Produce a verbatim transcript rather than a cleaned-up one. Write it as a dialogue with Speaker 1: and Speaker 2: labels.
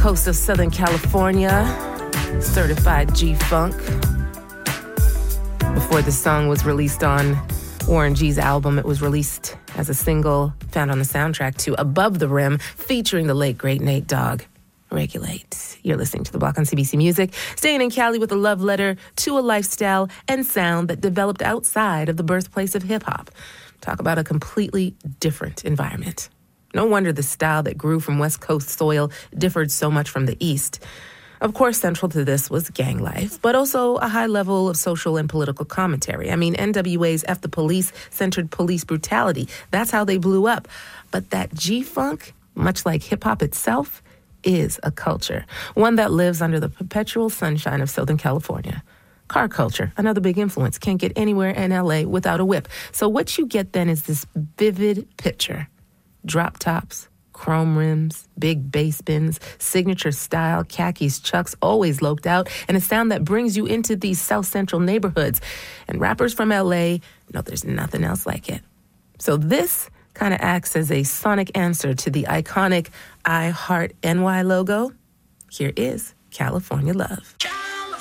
Speaker 1: coast of Southern California, certified G-Funk. Before the song was released on Warren G's album, it was released as a single found on the soundtrack to Above the Rim, featuring the late, great Nate Dogg. Regulate. You're listening to The Block on C B C Music, staying in Cali with a love letter to a lifestyle and sound that developed outside of the birthplace of hip-hop. Talk about a completely different environment. No wonder the style that grew from West Coast soil differed so much from the East. Of course, central to this was gang life, but also a high level of social and political commentary. I mean, N W A's F the Police centered police brutality. That's how they blew up. But that G-Funk, much like hip-hop itself, is a culture, one that lives under the perpetual sunshine of Southern California. Car culture, another big influence, can't get anywhere in L A without a whip. So what you get then is this vivid picture. Drop tops, chrome rims, big bass bins, signature style, khakis, chucks, always loped out, and a sound that brings you into these South Central neighborhoods. And rappers from L A know there's nothing else like it. So this kind of acts as a sonic answer to the iconic I Heart N Y logo. Here is California Love.